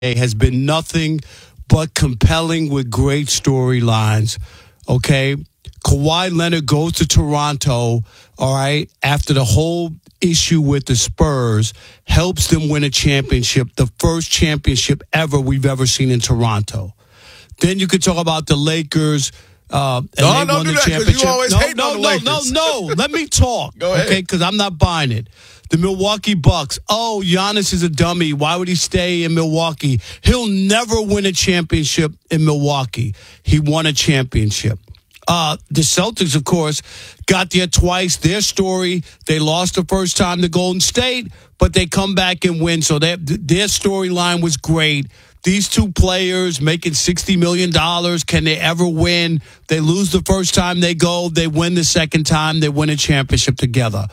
has been nothing but compelling with great storylines. Okay? Kawhi Leonard goes to Toronto, all right, after the whole issue with the Spurs, helps them win a championship, the first championship ever we've ever seen in Toronto. Then you could talk about the Lakers. Don't do that because you always hate on the Lakers. No. Let me talk. Go ahead. Okay, because I'm not buying it. The Milwaukee Bucks. Oh, Giannis is a dummy. Why would he stay in Milwaukee? He'll never win a championship in Milwaukee. He won a championship. The Celtics, of course, got there twice. Their story, they lost the first time to Golden State, but they come back and win. So their storyline was great. These two players making $60 million. Can they ever win? They lose the first time they go. They win the second time. They win a championship together.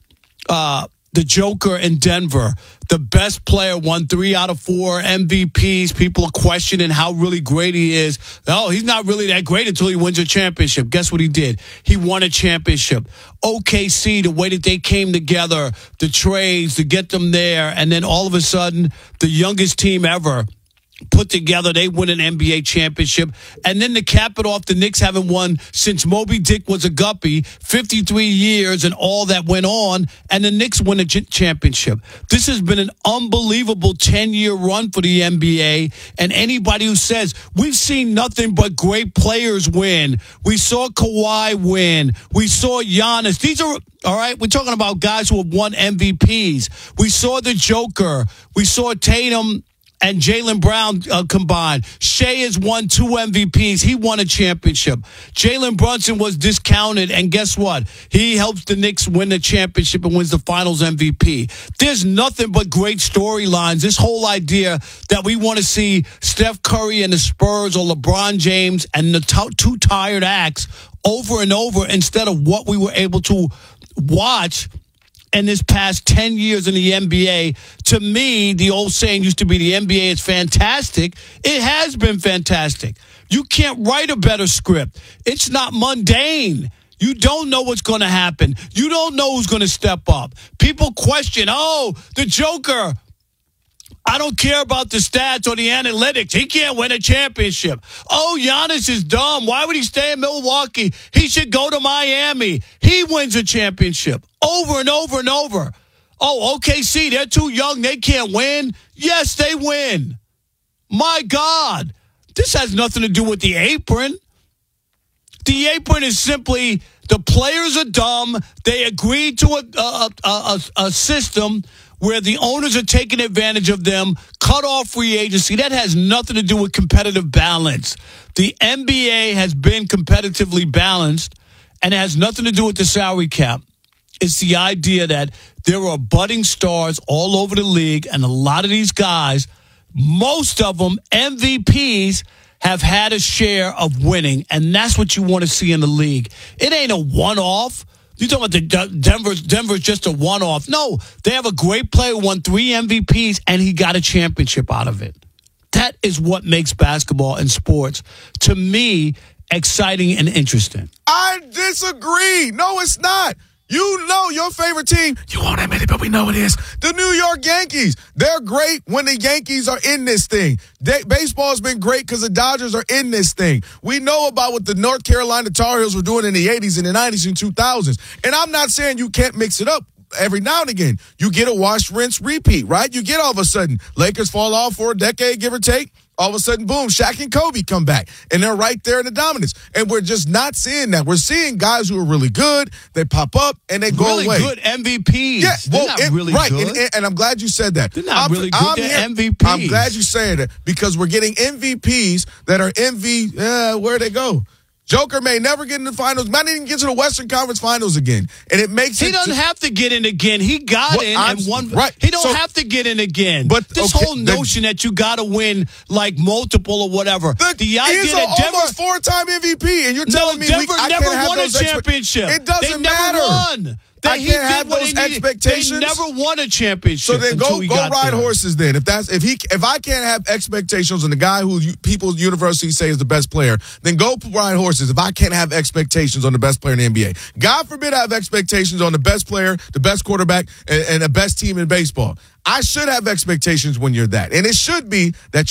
The Joker in Denver, the best player, won 3 out of 4 MVPs. People are questioning how really great he is. Oh, he's not really that great until he wins a championship. Guess what he did? He won a championship. OKC, the way that they came together, the trades to get them there, and then all of a sudden, the youngest team ever put together, they win an NBA championship. And then to cap it off, the Knicks haven't won since Moby Dick was a guppy, 53 years and all that went on, and the Knicks win a championship. This has been an unbelievable 10-year run for the NBA, and anybody who says, we've seen nothing but great players win. We saw Kawhi win. We saw Giannis. These are, all right, we're talking about guys who have won MVPs. We saw the Joker. We saw Tatum and Jaylen Brown combined. Shea has won 2 MVPs. He won a championship. Jalen Brunson was discounted, and guess what? He helps the Knicks win the championship and wins the Finals MVP. There's nothing but great storylines. This whole idea that we want to see Steph Curry and the Spurs or LeBron James and the two tired acts over and over instead of what we were able to watch in this past 10 years in the NBA. To me, the old saying used to be the NBA is fantastic. It has been fantastic. You can't write a better script. It's not mundane. You don't know what's going to happen. You don't know who's going to step up. People question, the Joker. I don't care about the stats or the analytics. He can't win a championship. Oh, Giannis is dumb. Why would he stay in Milwaukee? He should go to Miami. He wins a championship over and over and over. Oh, OKC, they're too young. They can't win. Yes, they win. My God. This has nothing to do with the apron. The apron is simply the players are dumb. They agreed to a system where the owners are taking advantage of them, cut off free agency. That has nothing to do with competitive balance. The NBA has been competitively balanced, and it has nothing to do with the salary cap. It's the idea that there are budding stars all over the league, and a lot of these guys, most of them MVPs, have had a share of winning, and that's what you want to see in the league. It ain't a one-off. You talking about Denver's just a one-off. No, they have a great player who won 3 MVPs, and he got a championship out of it. That is what makes basketball and sports, to me, exciting and interesting. I disagree. No, it's not. You know your favorite team. You won't admit it, but we know it is. The New York Yankees. They're great when the Yankees are in this thing. Baseball's been great because the Dodgers are in this thing. We know about what the North Carolina Tar Heels were doing in the 80s and the 90s and 2000s. And I'm not saying you can't mix it up. Every now and again, you get a wash, rinse, repeat, right? You get all of a sudden, Lakers fall off for a decade, give or take. All of a sudden, boom, Shaq and Kobe come back, and they're right there in the dominance. And we're just not seeing that. We're seeing guys who are really good. They pop up, and they go really away. Really good MVPs. Yeah, they're not really right, good. And I'm glad you said that. They're not really good. They're MVPs. I'm glad you said that because we're getting MVPs that are where'd they go? Joker may never get in the finals. Might not even get to the Western Conference Finals again. And it makes He doesn't have to get in again. He got in and won. Right. He don't have to get in again. But this whole notion that you got to win like multiple or whatever. The idea that Denver almost 4-time MVP, and you're telling me Denver I never can't have won a those championship. It doesn't they matter. Never won. That I can't have those expectations. They never won a championship. So then go ride horses. Then if I can't have expectations on the guy who people university say is the best player, then go ride horses. If I can't have expectations on the best player in the NBA, God forbid I have expectations on the best player, the best quarterback, and the best team in baseball. I should have expectations when you're that, and it should be that